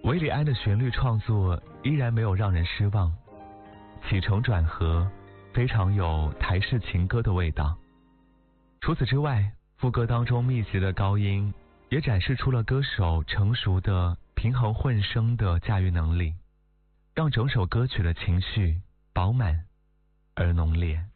韦礼安的旋律创作依然没有让人失望，起承转合非常有台式情歌的味道。除此之外，副歌当中密集的高音也展示出了歌手成熟的平衡混声的驾驭能力，让整首歌曲的情绪饱满而浓烈。